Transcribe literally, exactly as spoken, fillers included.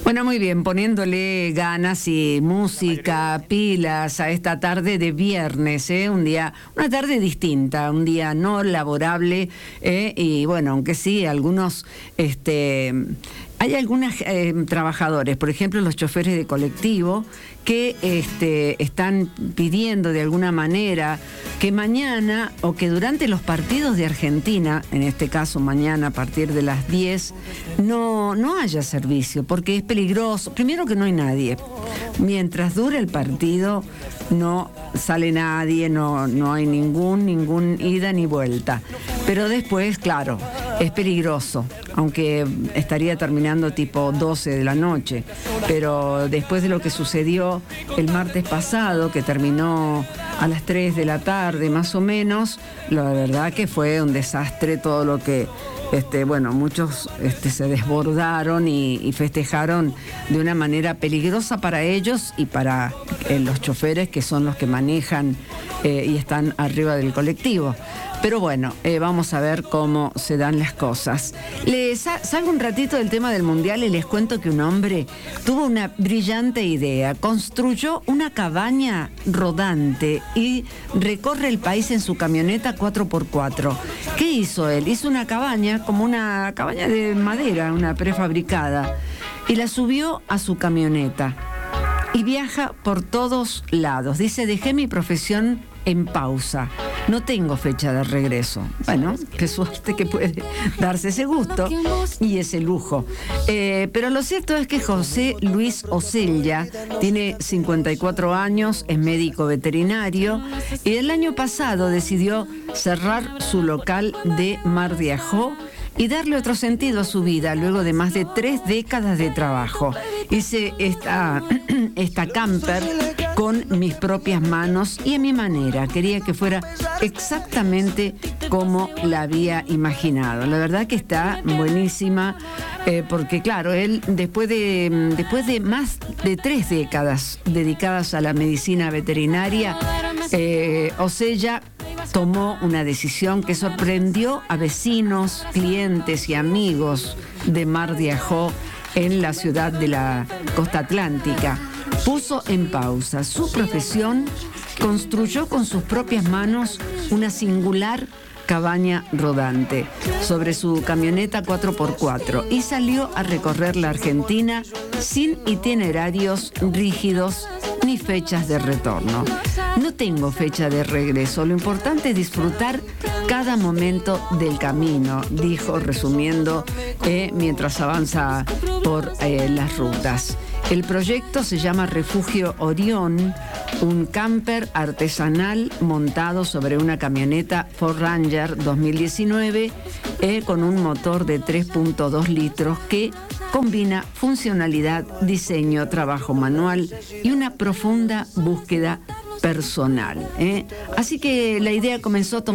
Bueno, muy bien, poniéndole ganas y música, pilas a esta tarde de viernes, ¿eh? Un día, una tarde distinta, un día no laborable, ¿eh? Y bueno, aunque sí, algunos, este, hay algunos eh, trabajadores, por ejemplo, los choferes de colectivo, que este, están pidiendo de alguna manera que mañana o que durante los partidos de Argentina, en este caso mañana a partir de las diez, no, no haya servicio, porque es peligroso. Primero que no hay nadie. Mientras dure el partido no sale nadie, no, no hay ningún, ningún ida ni vuelta. Pero después, claro, es peligroso, aunque estaría terminando tipo doce de la noche. Pero después de lo que sucedió el martes pasado, que terminó a las tres de la tarde más o menos, la verdad que fue un desastre todo lo que, este, bueno, muchos este, se desbordaron y, y festejaron de una manera peligrosa para ellos y para eh, los choferes, que son los que manejan eh, y están arriba del colectivo. Pero bueno, eh, vamos a ver cómo se dan las cosas. Les salgo un ratito del tema del Mundial y les cuento que un hombre tuvo una brillante idea. Construyó una cabaña rodante y recorre el país en su camioneta cuatro por cuatro. ¿Qué hizo él? Hizo una cabaña, como una cabaña de madera, una prefabricada, y la subió a su camioneta. Y viaja por todos lados. Dice, dejé mi profesión en pausa. No tengo fecha de regreso. Bueno, qué suerte que puede darse ese gusto y ese lujo. Eh, pero lo cierto es que José Luis Osella tiene cincuenta y cuatro años, es médico veterinario y el año pasado decidió cerrar su local de Mar de Ajó y darle otro sentido a su vida luego de más de tres décadas de trabajo. Hice esta, esta camper con mis propias manos y a mi manera. Quería que fuera exactamente como la había imaginado. La verdad que está buenísima, eh, porque claro, él después de, después de más de tres décadas dedicadas a la medicina veterinaria, eh, Osella tomó una decisión que sorprendió a vecinos, clientes y amigos de Mar de Ajó en la ciudad de la costa atlántica. Puso en pausa su profesión, construyó con sus propias manos una singular cabaña rodante sobre su camioneta cuatro por cuatro y salió a recorrer la Argentina sin itinerarios rígidos ni fechas de retorno. No tengo fecha de regreso, lo importante es disfrutar cada momento del camino, dijo resumiendo eh, mientras avanza por eh, las rutas. El proyecto se llama Refugio Orión, un camper artesanal montado sobre una camioneta Ford Ranger dos mil diecinueve eh, con un motor de tres punto dos litros que combina funcionalidad, diseño, trabajo manual y una profunda búsqueda personal. ¿eh? Así que la idea comenzó a tomar